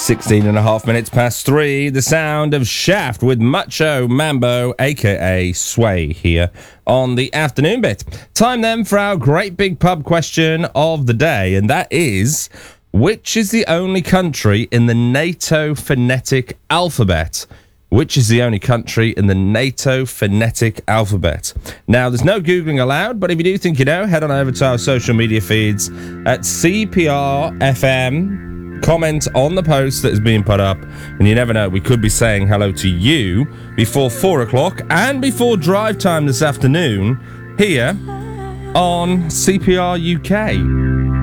16 and a half minutes past 3, the sound of Shaft with Macho Mambo, aka Sway, here on the afternoon bit. Time then for our great big pub question of the day, and that is, which is the only country in the NATO phonetic alphabet? Which is the only country in the NATO phonetic alphabet? Now, there's no Googling allowed, but if you do think you know, head on over to our social media feeds at CPRFM. Comment on the post that is being put up, and you never know, we could be saying hello to you before 4 o'clock and before drive time this afternoon here on CPR UK.